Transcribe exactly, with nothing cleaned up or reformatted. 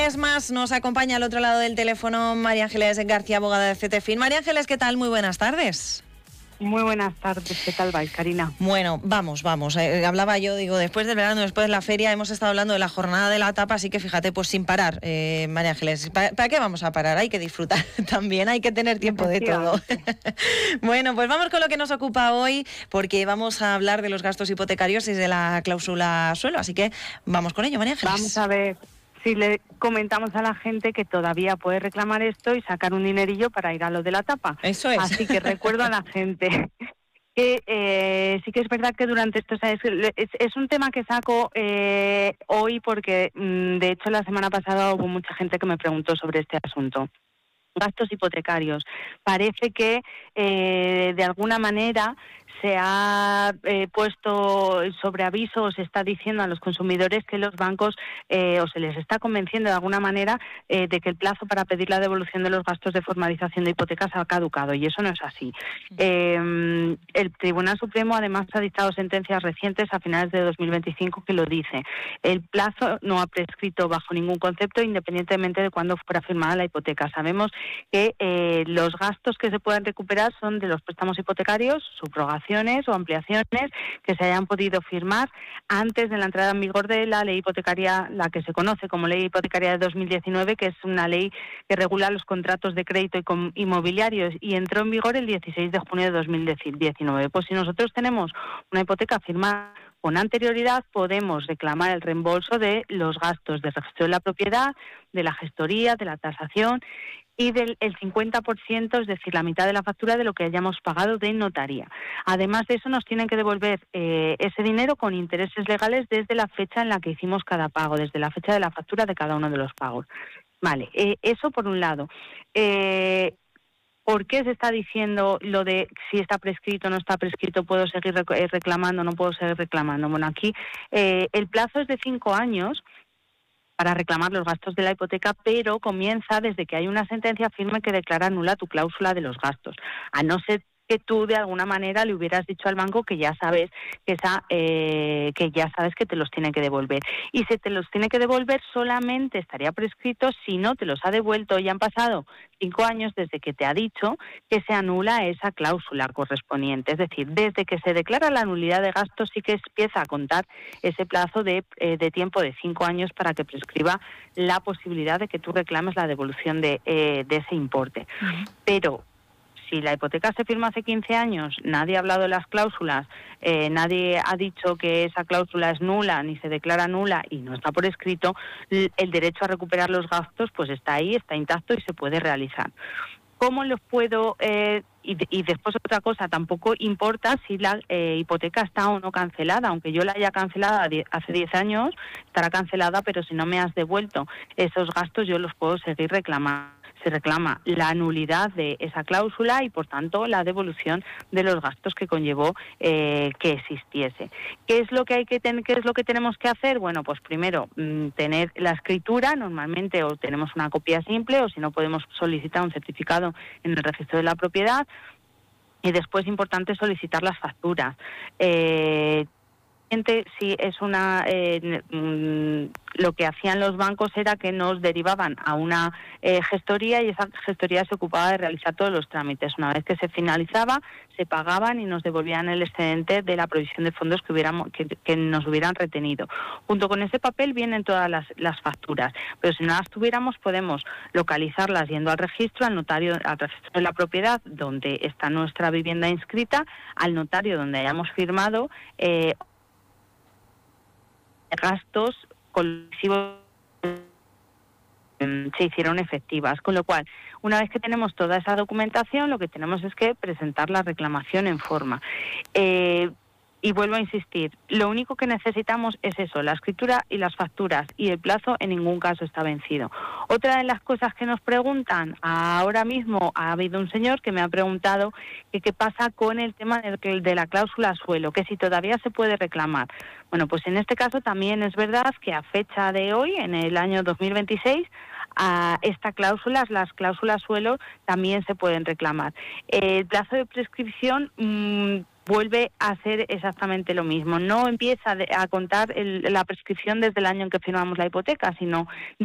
Es más, nos acompaña al otro lado del teléfono María Ángeles García, abogada de CETEFIN. María Ángeles, ¿qué tal? Muy buenas tardes. Muy buenas tardes, ¿qué tal vais, Karina? Bueno, vamos, vamos. Eh, hablaba yo, digo, después del verano, después de la feria, hemos estado hablando de la jornada de la tapa, así que fíjate, pues sin parar, eh, María Ángeles. ¿Para, ¿Para qué vamos a parar? Hay que disfrutar también, hay que tener tiempo de todo. Bueno, pues vamos con lo que nos ocupa hoy, porque vamos a hablar de los gastos hipotecarios y de la cláusula suelo, así que vamos con ello, María Ángeles. Vamos a ver si le comentamos a la gente que todavía puede reclamar esto y sacar un dinerillo para ir a lo de la tapa. Eso es. Así que recuerdo a la gente que eh, sí que es verdad que durante estos años es, es un tema que saco eh, hoy porque mmm, de hecho la semana pasada hubo mucha gente que me preguntó sobre este asunto. Gastos hipotecarios. Parece que eh, de alguna manera se ha eh, puesto sobre aviso o se está diciendo a los consumidores que los bancos eh, o se les está convenciendo de alguna manera eh, de que el plazo para pedir la devolución de los gastos de formalización de hipotecas ha caducado, y eso no es así. Eh, el Tribunal Supremo además ha dictado sentencias recientes a finales de dos mil veinticinco que lo dice. El plazo no ha prescrito bajo ningún concepto, independientemente de cuándo fuera firmada la hipoteca. Sabemos que eh, los gastos que se pueden recuperar son de los préstamos hipotecarios, subrogación o ampliaciones que se hayan podido firmar antes de la entrada en vigor de la ley hipotecaria, la que se conoce como ley hipotecaria de dos mil diecinueve, que es una ley que regula los contratos de crédito inmobiliarios y entró en vigor el dieciséis de junio de dos mil diecinueve. Pues si nosotros tenemos una hipoteca firmada con anterioridad, podemos reclamar el reembolso de los gastos de registro de la propiedad, de la gestoría, de la tasación y del el cincuenta por ciento, es decir, la mitad de la factura de lo que hayamos pagado de notaría. Además de eso, nos tienen que devolver eh, ese dinero con intereses legales desde la fecha en la que hicimos cada pago, desde la fecha de la factura de cada uno de los pagos. Vale, eh, eso por un lado. Eh, ¿Por qué se está diciendo lo de si está prescrito o no está prescrito, puedo seguir rec- reclamando, no puedo seguir reclamando? Bueno, aquí eh, el plazo es de cinco años para reclamar los gastos de la hipoteca, pero comienza desde que hay una sentencia firme que declara nula tu cláusula de los gastos, a no ser que tú de alguna manera le hubieras dicho al banco que ya sabes que esa eh, que ya sabes que te los tiene que devolver, y si te los tiene que devolver solamente estaría prescrito si no te los ha devuelto y han pasado cinco años desde que te ha dicho que se anula esa cláusula correspondiente. Es decir, desde que se declara la nulidad de gastos sí que empieza a contar ese plazo de, eh, de tiempo de cinco años para que prescriba la posibilidad de que tú reclames la devolución de, eh, de ese importe. Uh-huh. Pero si la hipoteca se firma hace quince años, nadie ha hablado de las cláusulas, eh, nadie ha dicho que esa cláusula es nula ni se declara nula y no está por escrito, el derecho a recuperar los gastos pues está ahí, está intacto y se puede realizar. ¿Cómo los puedo...? Eh, y, y después otra cosa, tampoco importa si la eh, hipoteca está o no cancelada, aunque yo la haya cancelada hace diez años, estará cancelada, pero si no me has devuelto esos gastos yo los puedo seguir reclamando. Se reclama la nulidad de esa cláusula y, por tanto, la devolución de los gastos que conllevó eh, que existiese. ¿Qué es lo que hay que ten- qué es lo que tenemos que hacer? Bueno, pues primero mmm, tener la escritura, normalmente o tenemos una copia simple o si no podemos solicitar un certificado en el registro de la propiedad, y después importante solicitar las facturas. Eh, Si es una eh, lo que hacían los bancos era que nos derivaban a una eh, gestoría y esa gestoría se ocupaba de realizar todos los trámites. Una vez que se finalizaba, se pagaban y nos devolvían el excedente de la provisión de fondos que hubiéramos que, que nos hubieran retenido. Junto con ese papel vienen todas las, las facturas, pero si no las tuviéramos podemos localizarlas yendo al registro, al notario, al registro de la propiedad donde está nuestra vivienda inscrita, al notario donde hayamos firmado eh, gastos colectivos se hicieron efectivas, con lo cual, una vez que tenemos toda esa documentación, lo que tenemos es que presentar la reclamación en forma. Eh, Y vuelvo a insistir, lo único que necesitamos es eso, la escritura y las facturas, y el plazo en ningún caso está vencido. Otra de las cosas que nos preguntan, ahora mismo ha habido un señor que me ha preguntado que qué pasa con el tema de, de la cláusula suelo, que si todavía se puede reclamar. Bueno, pues en este caso también es verdad que a fecha de hoy, en el año dos mil veintiséis, a esta cláusula, las cláusulas suelo, también se pueden reclamar. El plazo de prescripción mmm, vuelve a ser exactamente lo mismo. No empieza a contar el, la prescripción desde el año en que firmamos la hipoteca, sino